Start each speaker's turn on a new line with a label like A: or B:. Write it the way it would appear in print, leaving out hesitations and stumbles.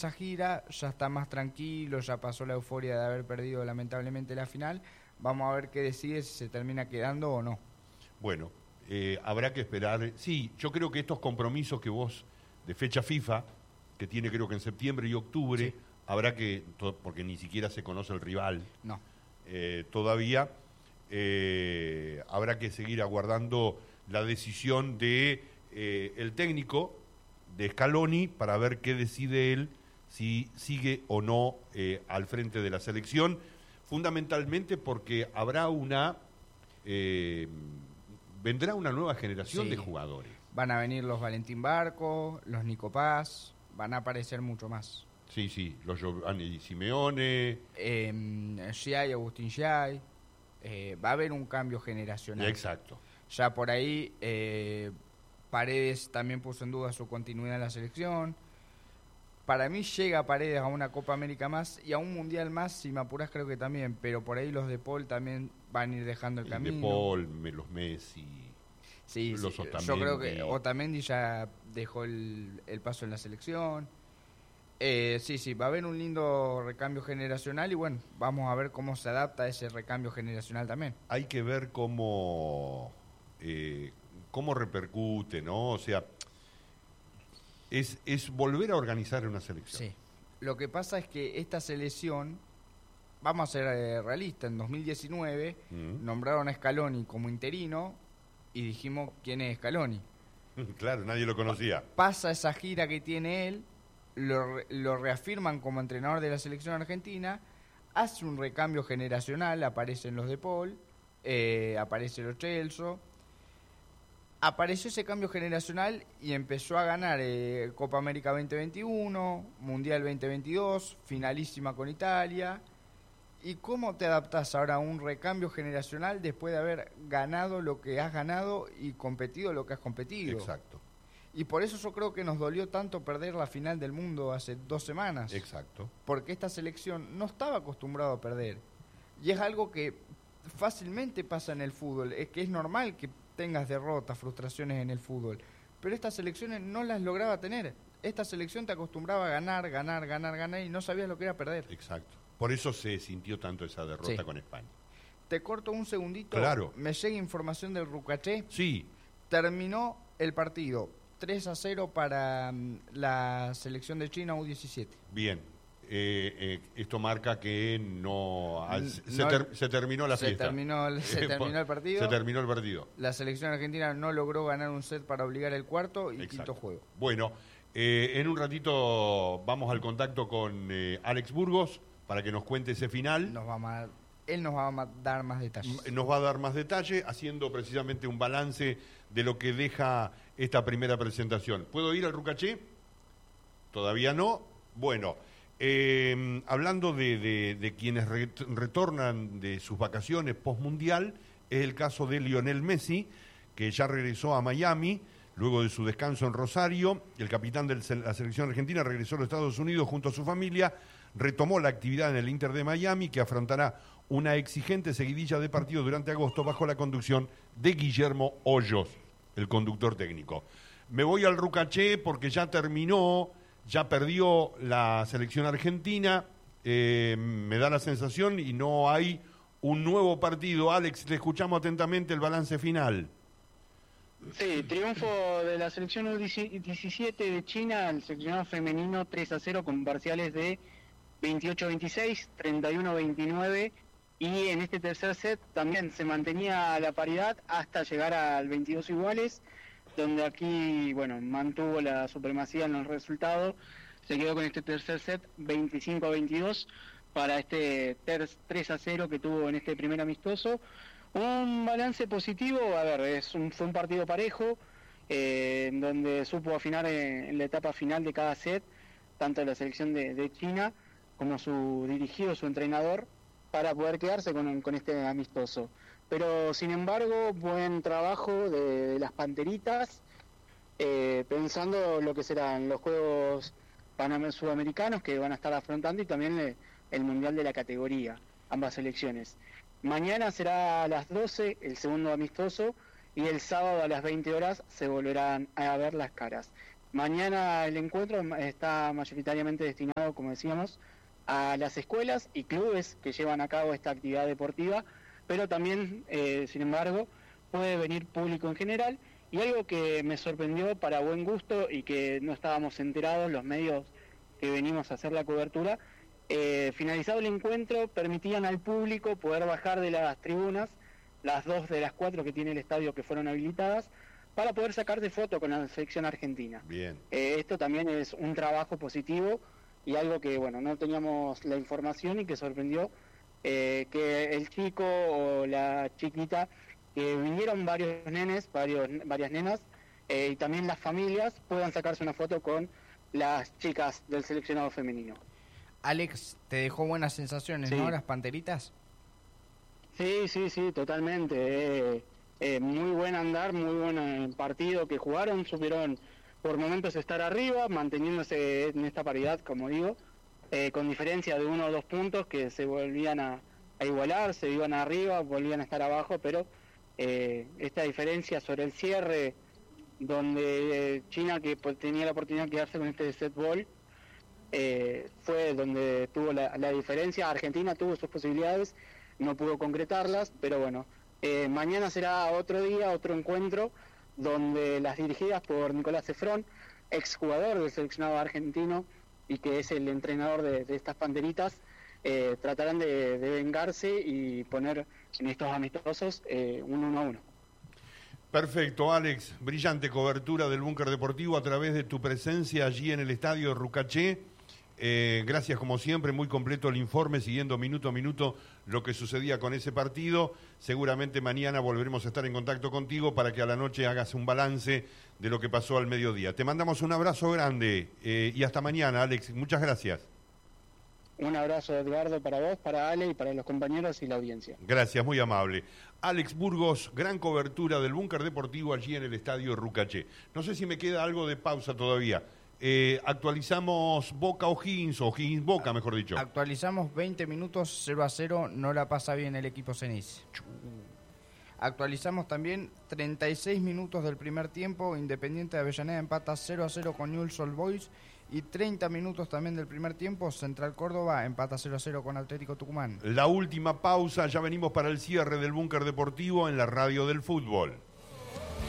A: esa gira, ya está más tranquilo, ya pasó la euforia de haber perdido lamentablemente la final. Vamos a ver qué decide, si se termina quedando o no.
B: Bueno, habrá que esperar. Sí, yo creo que estos compromisos que vos, de fecha FIFA, que tiene creo que en septiembre y octubre,
A: sí,
B: habrá que, porque ni siquiera se conoce el rival
A: no.
B: todavía, habrá que seguir aguardando la decisión de el técnico de Scaloni para ver qué decide él, si sigue o no al frente de la selección, fundamentalmente porque habrá vendrá una nueva generación de jugadores.
A: Van a venir los Valentín Barco, los Nico Paz, van a aparecer mucho más.
B: Sí, los Giovanni Simeone.
A: Giai, Agustín Giai. Va a haber un cambio generacional.
B: Exacto.
A: Ya por ahí, Paredes también puso en duda su continuidad en la selección. Para mí llega Paredes a una Copa América más y a un Mundial más, si me apuras creo que también, pero por ahí los de Paul también van a ir dejando el camino.
B: De Paul, los Messi,
A: sí,
B: los Otamendi.
A: Yo creo que Otamendi ya dejó el paso en la selección. Sí, va a haber un lindo recambio generacional y bueno, vamos a ver cómo se adapta ese recambio generacional también.
B: Hay que ver cómo repercute, ¿no? O sea, es volver a organizar una selección.
A: Sí. Lo que pasa es que esta selección, vamos a ser realistas, en 2019 nombraron a Scaloni como interino y dijimos quién es Scaloni.
B: Claro, nadie lo conocía.
A: Pasa esa gira que tiene él, lo reafirman como entrenador de la selección argentina, hace un recambio generacional, aparecen los de Paul, aparece los Chelsea. Apareció ese cambio generacional y empezó a ganar Copa América 2021, Mundial 2022, finalísima con Italia. ¿Y cómo te adaptás ahora a un recambio generacional después de haber ganado lo que has ganado y competido lo que has competido?
B: Exacto.
A: Y por eso yo creo que nos dolió tanto perder la final del mundo hace 2 semanas.
B: Exacto.
A: Porque esta selección no estaba acostumbrada a perder. Y es algo que fácilmente pasa en el fútbol. Es que es normal que tengas derrotas, frustraciones en el fútbol. Pero estas selecciones no las lograba tener. Esta selección te acostumbraba a ganar y no sabías lo que era perder.
B: Exacto. Por eso se sintió tanto esa derrota con España.
A: Te corto un segundito.
B: Claro.
A: Me llega información del Rucaché.
B: Sí.
A: Terminó el partido 3-0 para la selección de China U17.
B: Bien. Esto marca que se terminó la fiesta.
A: Se terminó el partido.
B: Se terminó el partido.
A: La selección argentina no logró ganar un set para obligar el cuarto y
B: Exacto.
A: quinto juego.
B: Bueno, en un ratito vamos al contacto con Alex Burgos para que nos cuente ese final.
A: Él nos va a dar más detalles.
B: Nos va a dar más detalle, haciendo precisamente un balance de lo que deja esta primera presentación. ¿Puedo ir al Rucaché? ¿Todavía no? Bueno, hablando de quienes retornan de sus vacaciones postmundial, es el caso de Lionel Messi, que ya regresó a Miami luego de su descanso en Rosario. El capitán de la selección argentina regresó a los Estados Unidos junto a su familia, retomó la actividad en el Inter de Miami, que afrontará una exigente seguidilla de partidos durante agosto bajo la conducción de Guillermo Hoyos, el conductor técnico. Me voy al Rucaché porque ya terminó, ya perdió la selección argentina, me da la sensación, y no hay un nuevo partido. Alex, te escuchamos atentamente el balance final.
C: Sí, triunfo de la selección U17 de China, el seleccionado femenino 3-0 con parciales de 28-26, 31-29, y en este tercer set también se mantenía la paridad hasta llegar al 22 iguales, donde aquí, bueno, mantuvo la supremacía en el resultado, se quedó con este tercer set 25-22 para este 3-0 que tuvo en este primer amistoso. Un balance positivo, a ver, fue un partido parejo, donde supo afinar en la etapa final de cada set, tanto la selección de China como su dirigido, su entrenador, para poder quedarse con este amistoso. Pero sin embargo, buen trabajo de las Panteritas, pensando lo que serán los Juegos Sudamericanos que van a estar afrontando, y también el Mundial de la categoría, ambas selecciones. Mañana será a las 12 el segundo amistoso, y el sábado a las 20 horas se volverán a ver las caras. Mañana el encuentro está mayoritariamente destinado, como decíamos, a las escuelas y clubes que llevan a cabo esta actividad deportiva, pero también, sin embargo, puede venir público en general. Y algo que me sorprendió para buen gusto y que no estábamos enterados los medios que venimos a hacer la cobertura, finalizado el encuentro permitían al público poder bajar de las tribunas, las 2 de las 4 que tiene el estadio que fueron habilitadas, para poder sacarse foto con la selección argentina.
B: Bien.
C: Esto también es un trabajo positivo y algo que, bueno, no teníamos la información y que sorprendió, que el chico o la chiquita, que vinieron varios nenes, varias nenas, y también las familias puedan sacarse una foto con las chicas del seleccionado femenino.
A: Alex, ¿te dejó buenas sensaciones,
C: Sí.
A: no, las Panteritas?
C: Sí, totalmente. Muy buen andar, muy buen partido que jugaron, supieron por momentos estar arriba, manteniéndose en esta paridad, como digo, con diferencia de 1 o 2 puntos que se volvían a igualar, se iban arriba, volvían a estar abajo, pero esta diferencia sobre el cierre, donde China, que tenía la oportunidad de quedarse con este set ball, fue donde tuvo la diferencia. Argentina tuvo sus posibilidades, no pudo concretarlas, pero bueno, mañana será otro día, otro encuentro, donde las dirigidas por Nicolás Cefrón, exjugador del seleccionado argentino y que es el entrenador de estas Panteritas, tratarán de vengarse y poner en estos amistosos un 1-1.
B: Perfecto, Alex. Brillante cobertura del Búnker Deportivo a través de tu presencia allí en el estadio Rucaché. Gracias como siempre, muy completo el informe, siguiendo minuto a minuto lo que sucedía con ese partido. Seguramente mañana volveremos a estar en contacto contigo para que a la noche hagas un balance de lo que pasó al mediodía. Te mandamos un abrazo grande y hasta mañana, Alex. Muchas gracias.
C: Un abrazo, Edgardo, para vos, para Ale y para los compañeros y la audiencia.
B: Gracias, muy amable. Alex Burgos, gran cobertura del Búnker Deportivo allí en el estadio Rucaché. No sé si me queda algo de pausa todavía. Actualizamos Boca O'Higgins, o O'Higgins Boca, mejor dicho.
A: Actualizamos 20 minutos 0-0, no la pasa bien el equipo Ceneice. Actualizamos también 36 minutos del primer tiempo, Independiente de Avellaneda empata 0-0 con Newell's Old Boys, y 30 minutos también del primer tiempo, Central Córdoba empata 0-0 con Atlético Tucumán.
B: La última pausa, ya venimos para el cierre del Búnker Deportivo en la radio del fútbol.